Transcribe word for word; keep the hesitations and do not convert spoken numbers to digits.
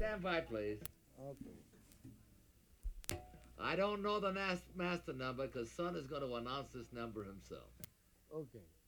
Stand by, please. Okay. I don't know the nas- master number because Son is going to announce this number himself. Okay.